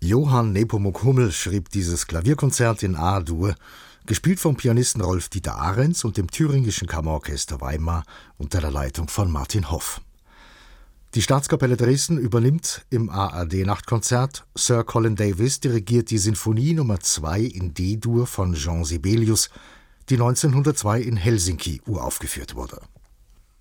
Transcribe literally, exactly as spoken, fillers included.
Johann Nepomuk Hummel schrieb dieses Klavierkonzert in A-Dur, gespielt vom Pianisten Rolf-Dieter Arens und dem Thüringischen Kammerorchester Weimar unter der Leitung von Martin Hoff. Die Staatskapelle Dresden übernimmt im A R D-Nachtkonzert. Sir Colin Davis dirigiert die Sinfonie Nummer zwei in D-Dur von Jean Sibelius, die neunzehnhundertzwei in Helsinki uraufgeführt wurde.